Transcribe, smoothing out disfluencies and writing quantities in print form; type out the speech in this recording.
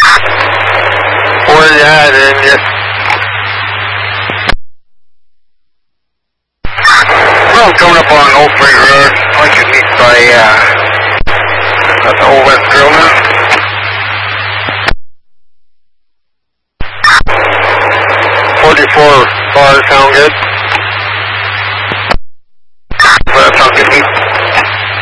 Where you at, India? Well, I'm coming up on Old Freight Road. I can meet by, the Old West Grill now. 44 bars sound good.